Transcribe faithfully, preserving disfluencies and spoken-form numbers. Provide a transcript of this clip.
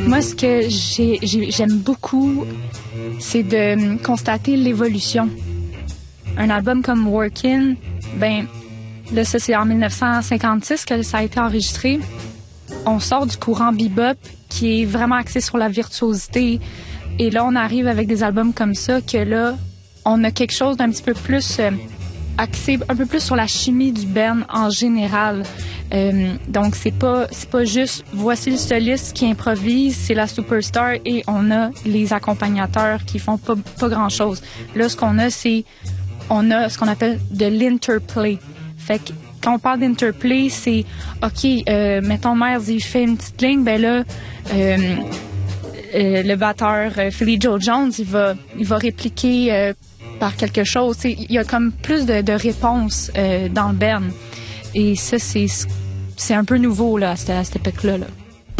Moi, ce que j'ai, j'ai, j'aime beaucoup, c'est de constater l'évolution. Un album comme Workin', ben là, ça, c'est en dix-neuf cent cinquante-six que ça a été enregistré. On sort du courant bebop qui est vraiment axé sur la virtuosité. Et là, on arrive avec des albums comme ça que là, on a quelque chose d'un petit peu plus euh, axé, un peu plus sur la chimie du band en général. Euh, donc, c'est pas, c'est pas juste voici le soliste qui improvise, c'est la superstar et on a les accompagnateurs qui font pas, pas grand-chose. Là, ce qu'on a, c'est on a ce qu'on appelle de l'interplay. Fait que quand on parle d'interplay, c'est OK, euh, mettons Miles, il fait une petite ligne, ben là, euh, euh, le batteur euh, Philly Joe Jones, il va, il va répliquer euh, par quelque chose. T'sais, il y a comme plus de, de réponses euh, dans le band. Et ça, c'est, c'est un peu nouveau là, à cette, à cette époque-là. Là.